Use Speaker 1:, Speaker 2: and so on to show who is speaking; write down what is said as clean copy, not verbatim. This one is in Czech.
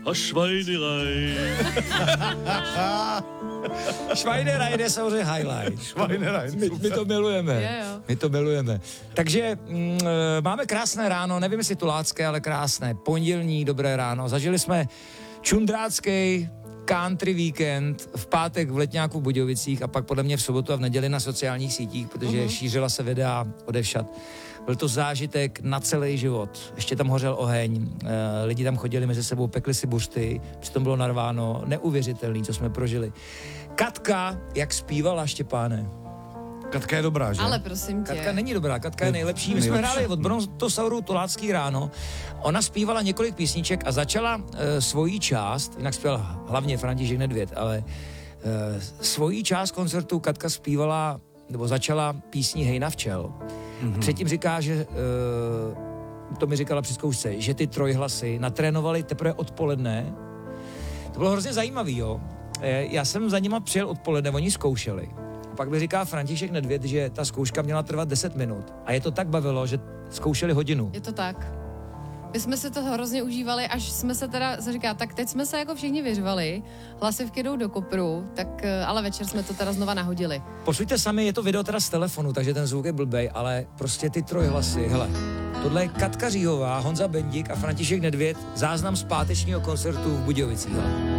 Speaker 1: A Schweinerei.
Speaker 2: Schweinerei je samozřejmě highlight.
Speaker 3: Schweinerei.
Speaker 2: My to milujeme.
Speaker 4: Jo.
Speaker 2: My to milujeme. Takže máme krásné ráno, nevím, jestli tulácké, ale krásné. Pondělní dobré ráno. Zažili jsme čundrácký country víkend v pátek v Letňáku v Budějovicích a pak podle mě v sobotu a v neděli na sociálních sítích, protože šířila se videa odevšad. Byl to zážitek na celý život. Ještě tam hořel oheň, lidi tam chodili mezi sebou, pekli si buřty, přitom bylo narváno, neuvěřitelný, co jsme prožili. Katka, jak zpívala, Štěpáne?
Speaker 3: Katka je dobrá, že?
Speaker 4: Ale prosím tě.
Speaker 2: Katka není dobrá, Katka je nejlepší. My jsme hráli od Brontosauru Tulácký ráno. Ona zpívala několik písniček a začala svoji část, jinak zpíval hlavně František Nedvěd, ale svoji část koncertu Katka zpívala, nebo začala písní Hej na včel. Předtím říká, že to mi říkala při zkoušce, že ty trojhlasy natrénovali teprve odpoledne. To bylo hrozně zajímavý, jo. Já jsem za nima přijel odpoledne, oni zkoušeli. A pak mi říká František Nedvěd, že ta zkouška měla trvat 10 minut. A je to tak bavilo, že zkoušeli hodinu.
Speaker 4: Je to tak. My jsme se to hrozně užívali, až jsme se teda, co říká, tak teď jsme se jako všichni vyřvali, hlasivky jdou do kopru, tak ale večer jsme to teda znova nahodili.
Speaker 2: Posluňte sami, je to video teda z telefonu, takže ten zvuk je blbej, ale prostě ty trojhlasy, hele. Tohle je Katka Říhová, Honza Bendík a František Nedvěd, záznam z pátečního koncertu v Budějovicích. Hele.